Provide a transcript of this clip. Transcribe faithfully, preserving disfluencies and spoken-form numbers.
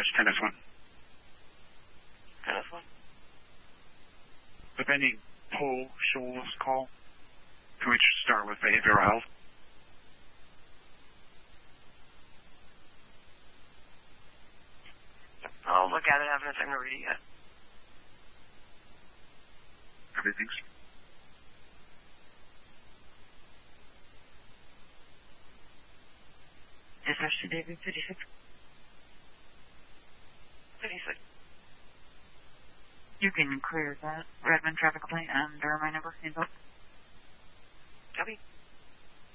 Dispatch, ten S one. ten S one. The Benny Pole Shoals call, to which start with behavioral health. I'll look at it. I haven't had time to read it yet. Everything's... Dispatch to David, fifty-six. fifty-six. You can clear that Redmond traffic complaint under my number, info. Copy.